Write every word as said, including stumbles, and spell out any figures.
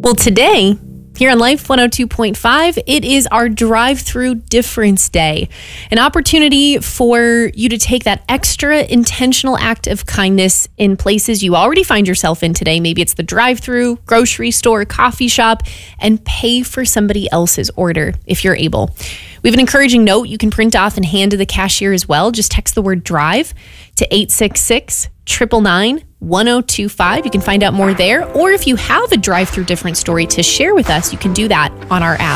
Well, today, here on Life one oh two point five, it is our Drive-Through Difference Day, an opportunity for you to take that extra intentional act of kindness in places you already find yourself in today. Maybe it's the drive-through, grocery store, coffee shop, and pay for somebody else's order if you're able. We have an encouraging note you can print off and hand to the cashier as well. Just text the word drive to eight six six, nine nine nine, one oh two five. You can find out more there. Or if you have a drive-through different story to share with us, you can do that on our app.